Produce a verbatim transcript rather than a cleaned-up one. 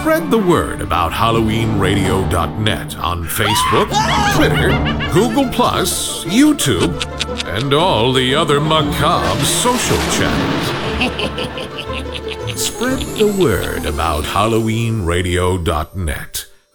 Spread the word about Halloween Radio dot net on Facebook, Twitter, Google Plus, YouTube, and all the other macabre social channels. Spread the word about Halloween Radio dot net.